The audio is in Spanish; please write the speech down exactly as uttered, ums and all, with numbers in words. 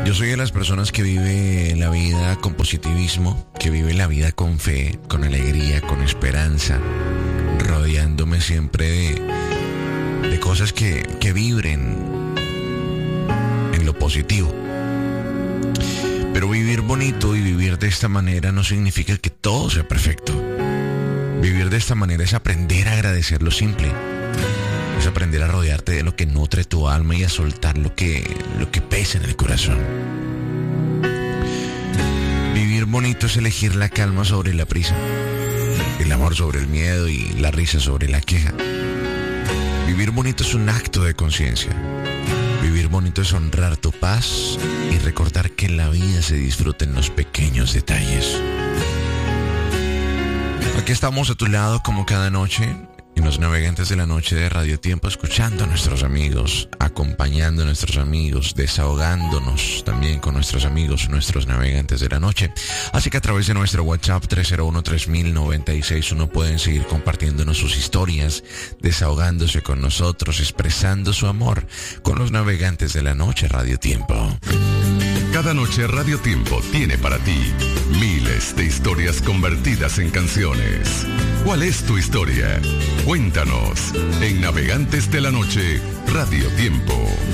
Yo soy de las personas que vive la vida con positivismo, que vive la vida con fe, con alegría, con esperanza, rodeándome siempre de, de cosas que, que vibren en lo positivo. Pero vivir bonito y vivir de esta manera no significa que todo sea perfecto. Vivir de esta manera es aprender a agradecer lo simple. Es aprender a rodearte de lo que nutre tu alma y a soltar lo que, lo que pesa en el corazón. Vivir bonito es elegir la calma sobre la prisa, el amor sobre el miedo y la risa sobre la queja. Vivir bonito es un acto de conciencia. Vivir bonito es honrar tu paz y recordar que la vida se disfruta en los pequeños detalles. Aquí estamos a tu lado como cada noche, en los navegantes de la noche de Radio Tiempo, escuchando a nuestros amigos, acompañando a nuestros amigos, desahogándonos también con nuestros amigos, nuestros navegantes de la noche. Así que a través de nuestro WhatsApp tres cero uno tres mil noventa y seis uno pueden seguir compartiéndonos sus historias, desahogándose con nosotros, expresando su amor con los navegantes de la noche Radio Tiempo. Cada noche Radio Tiempo tiene para ti miles de historias convertidas en canciones. ¿Cuál es tu historia? Cuéntanos en Navegantes de la Noche Radio Tiempo.